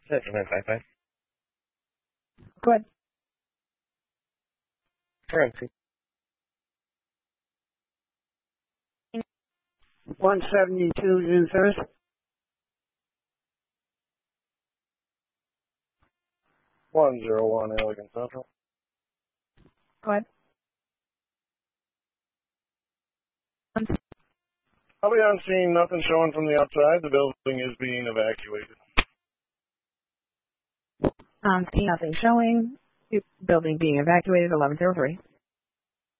955. Go ahead. Currency. 172 June 3rd. $101 Elegant Central. Go ahead. I'll be on scene. Nothing showing from the outside. The building is being evacuated. On scene, nothing showing. Building being evacuated, 1103.